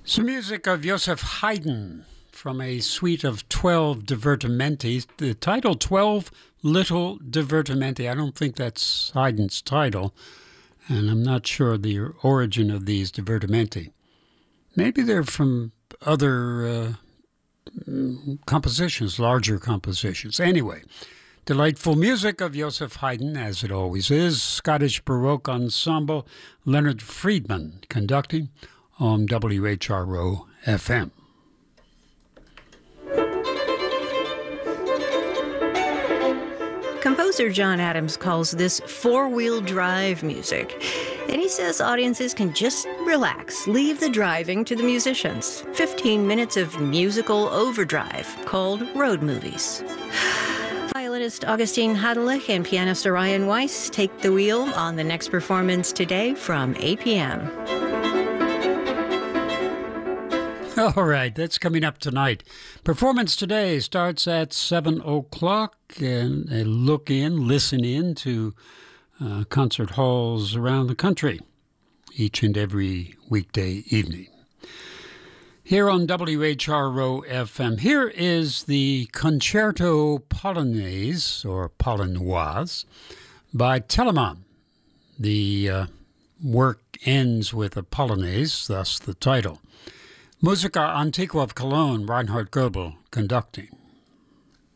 Some music of Joseph Haydn from a suite of 12 divertimenti. The title, 12 Little Divertimenti. I don't think that's Haydn's title, and I'm not sure the origin of these divertimenti. Maybe they're from other compositions, larger compositions. Anyway, delightful music of Joseph Haydn, as it always is. Scottish Baroque Ensemble, Leonard Friedman conducting on WHRO FM. Composer John Adams calls this four-wheel drive music. And he says audiences can just relax, leave the driving to the musicians. 15 minutes of musical overdrive called road movies. Violinist Augustine Hadelich and pianist Orion Weiss take the wheel on the next performance today from 8 p.m. All right, that's coming up tonight. Performance today starts at 7 o'clock, and a listen in to concert halls around the country each and every weekday evening. Here on WHRO FM, here is the Concerto Polonaise, or Polonoise, by Telemann. The work ends with a polonaise, thus the title. Musica Antiqua of Cologne, Reinhard Goebel conducting.